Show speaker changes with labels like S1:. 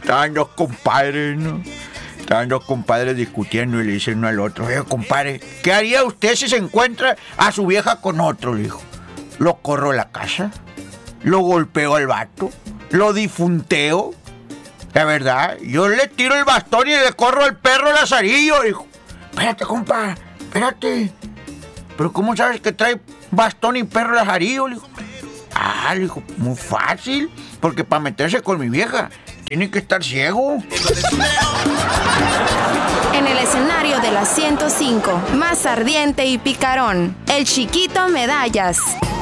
S1: Estaban dos compadres, ¿no? Estaban dos compadres discutiendo y le dicen uno al otro: oye, compadre, ¿qué haría usted si se encuentra a su vieja con otro? Le dijo. Lo corro de la casa, lo golpeo al vato, lo difunteo. La verdad, yo le tiro el bastón y le corro al perro Lazarillo, dijo. Espérate, compa, espérate. ¿Pero cómo sabes que trae bastón y perro Lazarillo? Le dijo. Le dijo, muy fácil, porque para meterse con mi vieja tiene que estar ciego.
S2: En el escenario de la 105, más ardiente y picarón, el Chiquito Medallas.